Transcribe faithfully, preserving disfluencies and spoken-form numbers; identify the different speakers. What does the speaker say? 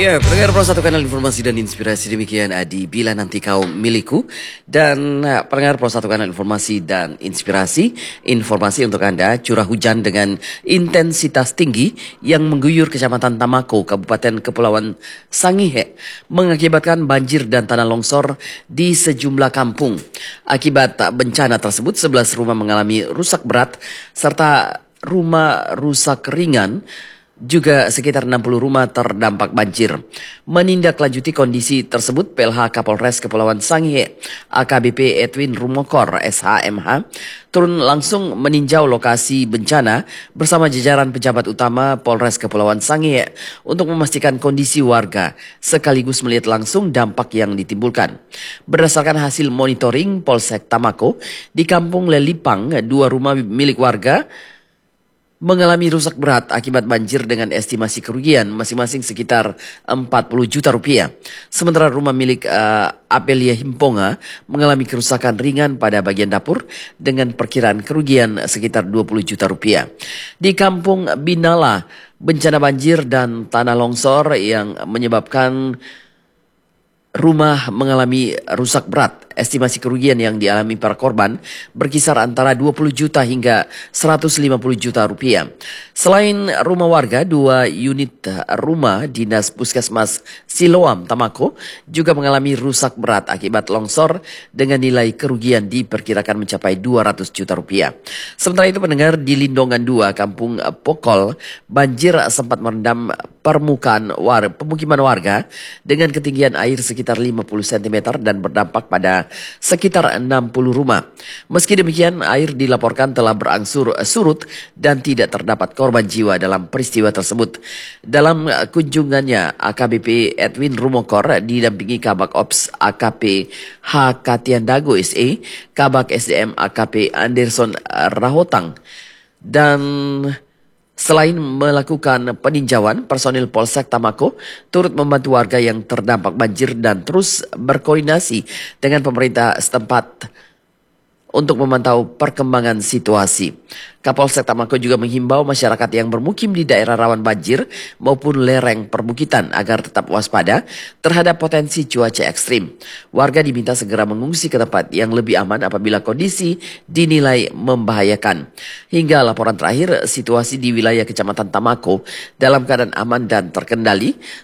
Speaker 1: Ya, pendengar Pro satu Kanal Informasi dan Inspirasi, demikian Adi Bila Nanti Kau Milikku. Dan uh, pendengar Pro satu Kanal Informasi dan Inspirasi, informasi untuk Anda, curah hujan dengan intensitas tinggi yang mengguyur Kecamatan Tamako, Kabupaten Kepulauan Sangihe, mengakibatkan banjir dan tanah longsor di sejumlah kampung. Akibat bencana tersebut, sebelas rumah mengalami rusak berat, serta rumah rusak ringan. Juga sekitar enam puluh rumah terdampak banjir. Menindaklanjuti kondisi tersebut, P L H Kapolres Kepulauan Sangihe, A K B P Edwin Rumokor, S H M H, turun langsung meninjau lokasi bencana bersama jajaran pejabat utama Polres Kepulauan Sangihe untuk memastikan kondisi warga, sekaligus melihat langsung dampak yang ditimbulkan. Berdasarkan hasil monitoring Polsek Tamako, di Kampung Lelipang, dua rumah milik warga mengalami rusak berat akibat banjir dengan estimasi kerugian masing-masing sekitar empat puluh juta rupiah. Sementara rumah milik uh, Apelia Himponga mengalami kerusakan ringan pada bagian dapur dengan perkiraan kerugian sekitar dua puluh juta rupiah. Di Kampung Binala, bencana banjir dan tanah longsor yang menyebabkan rumah mengalami rusak berat. Estimasi kerugian yang dialami para korban berkisar antara dua puluh juta hingga seratus lima puluh juta rupiah. Selain rumah warga, dua unit rumah dinas Puskesmas Siloam Tamako juga mengalami rusak berat akibat longsor dengan nilai kerugian diperkirakan mencapai dua ratus juta rupiah. Sementara itu, pendengar, di Lindongan dua, Kampung Pokol, banjir sempat merendam permukaan war pemukiman warga dengan ketinggian air sekitar lima puluh sentimeter dan berdampak pada sekitar enam puluh rumah. Meski demikian, air dilaporkan telah berangsur surut dan tidak terdapat korban jiwa dalam peristiwa tersebut. Dalam kunjungannya, A K B P Edwin Rumokor didampingi Kabak Ops A K P H Katiandago S E, Kabak S D M A K P Anderson Rahotang. Dan selain melakukan peninjauan, personil Polsek Tamako turut membantu warga yang terdampak banjir dan terus berkoordinasi dengan pemerintah setempat untuk memantau perkembangan situasi. Kapolsek Tamako juga menghimbau masyarakat yang bermukim di daerah rawan banjir maupun lereng perbukitan agar tetap waspada terhadap potensi cuaca ekstrim. Warga diminta segera mengungsi ke tempat yang lebih aman apabila kondisi dinilai membahayakan. Hingga laporan terakhir, situasi di wilayah Kecamatan Tamako dalam keadaan aman dan terkendali.